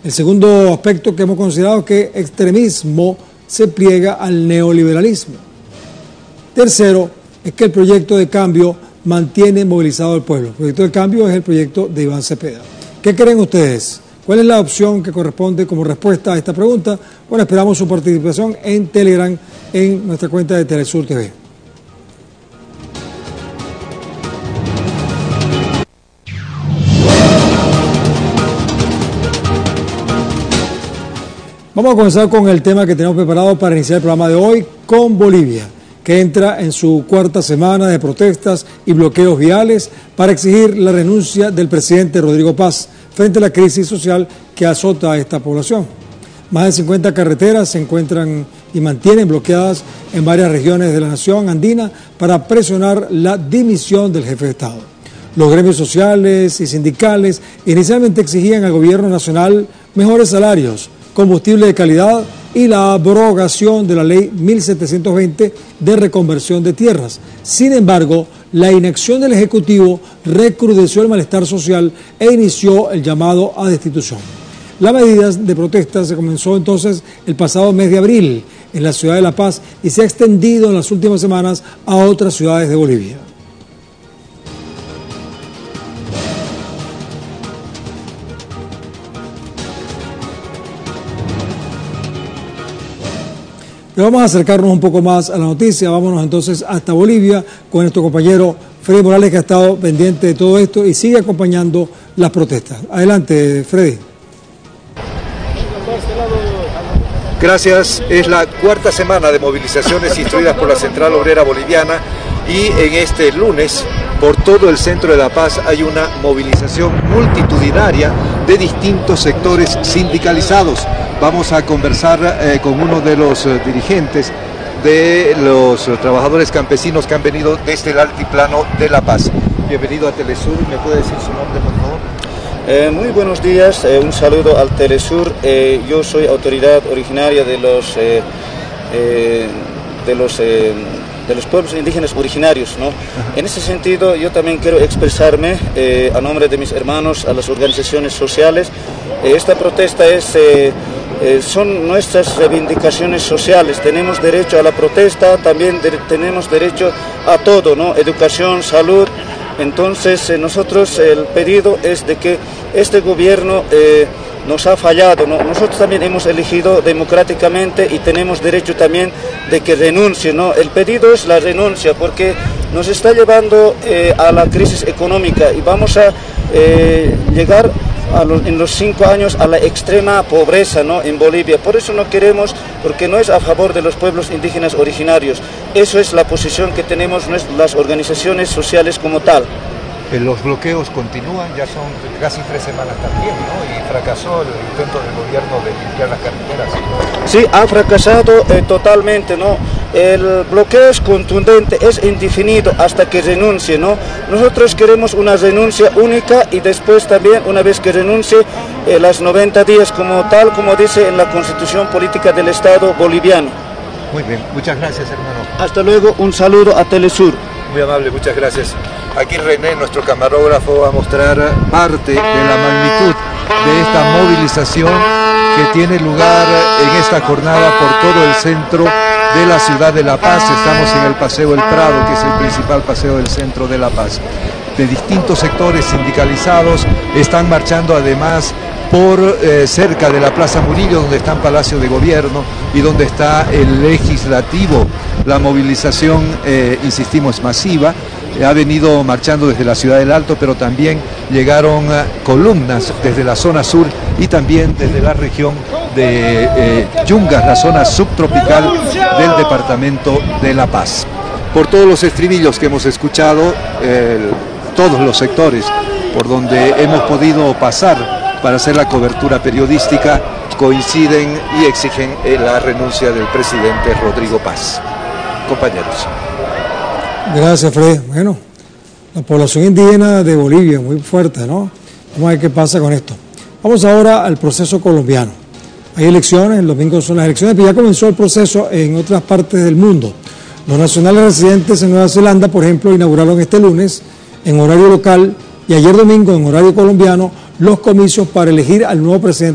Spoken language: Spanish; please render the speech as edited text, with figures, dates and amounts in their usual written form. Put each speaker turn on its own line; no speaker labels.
El segundo aspecto que hemos considerado es que extremismo se pliega al neoliberalismo. Tercero, es que el proyecto de cambio mantiene movilizado al pueblo. El proyecto de cambio es el proyecto de Iván Cepeda. ¿Qué creen ustedes? ¿Cuál es la opción que corresponde como respuesta a esta pregunta? Bueno, esperamos su participación en Telegram, en nuestra cuenta de Telesur TV. Vamos a comenzar con el tema que tenemos preparado para iniciar el programa de hoy, con Bolivia, que entra en su cuarta semana de protestas y bloqueos viales para exigir la renuncia del presidente Rodrigo Paz frente a la crisis social que azota a esta población. Más de 50 carreteras se encuentran y mantienen bloqueadas en varias regiones de la nación andina para presionar la dimisión del jefe de Estado. Los gremios sociales y sindicales inicialmente exigían al gobierno nacional mejores salarios, combustible de calidad y la abrogación de la ley 1720 de reconversión de tierras. Sin embargo, la inacción del Ejecutivo recrudeció el malestar social e inició el llamado a destitución. La medida de protesta se comenzó entonces el pasado mes de abril en la ciudad de La Paz y se ha extendido en las últimas semanas a otras ciudades de Bolivia. Pero vamos a acercarnos un poco más a la noticia. Vámonos entonces hasta Bolivia con nuestro compañero Freddy Morales, que ha estado pendiente de todo esto y sigue acompañando las protestas. Adelante, Freddy.
Gracias. Es la cuarta semana de movilizaciones instruidas por la Central Obrera Boliviana y en este lunes por todo el centro de La Paz hay una movilización multitudinaria de distintos sectores sindicalizados. Vamos a conversar con uno de los dirigentes de los trabajadores campesinos que han venido desde el altiplano de La Paz. Bienvenido a Telesur. ¿Me puede decir su nombre, por favor?
Muy buenos días, un saludo al Telesur. Yo soy autoridad originaria de los pueblos indígenas originarios, ¿no? En ese sentido, yo también quiero expresarme a nombre de mis hermanos, a las organizaciones sociales. Esta protesta son nuestras reivindicaciones sociales. Tenemos derecho a la protesta, también tenemos derecho a todo, ¿no? Educación, salud. Entonces, nosotros el pedido es de que este gobierno nos ha fallado, ¿no? Nosotros también hemos elegido democráticamente y tenemos derecho también de que renuncie, ¿no? El pedido es la renuncia porque nos está llevando a la crisis económica y vamos a llegar en los 5 años a la extrema pobreza, ¿no? En Bolivia. Por eso no queremos, porque no es a favor de los pueblos indígenas originarios. Eso es la posición que tenemos las organizaciones sociales como tal.
Los bloqueos continúan, ya son casi 3 semanas también, ¿no? Y fracasó el intento del gobierno de limpiar las carreteras.
Sí, ha fracasado totalmente, ¿no? El bloqueo es contundente, es indefinido hasta que renuncie, ¿no? Nosotros queremos una renuncia única y después también, una vez que renuncie, las 90 días como tal, como dice en la Constitución Política del Estado boliviano.
Muy bien, muchas gracias, hermano.
Hasta luego, un saludo a Telesur.
Muy amable, muchas gracias. Aquí René, nuestro camarógrafo, va a mostrar parte de la magnitud de esta movilización que tiene lugar en esta jornada por todo el centro de la ciudad de La Paz. Estamos en el Paseo El Prado, que es el principal paseo del centro de La Paz. De distintos sectores sindicalizados están marchando además por cerca de la Plaza Murillo, donde está el Palacio de Gobierno y donde está el Legislativo. La movilización, insistimos, es masiva. Ha venido marchando desde la ciudad del Alto, pero también llegaron columnas desde la zona sur y también desde la región de Yungas, la zona subtropical del departamento de La Paz. Por todos los estribillos que hemos escuchado, todos los sectores por donde hemos podido pasar para hacer la cobertura periodística coinciden y exigen la renuncia del presidente Rodrigo Paz. Compañeros.
Gracias, Fred. Bueno, la población indígena de Bolivia muy fuerte, ¿no? Vamos a ver qué pasa con esto. Vamos ahora al proceso colombiano. Hay elecciones, el domingo son las elecciones, pero ya comenzó el proceso en otras partes del mundo. Los nacionales residentes en Nueva Zelanda, por ejemplo, inauguraron este lunes, en horario local, y ayer domingo, en horario colombiano, los comicios para elegir al nuevo presidente